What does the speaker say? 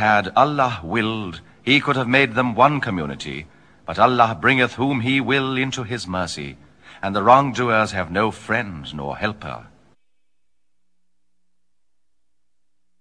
Had Allah willed, he could have made them one community, but Allah bringeth whom he will into his mercy, and the wrongdoers have no friend nor helper.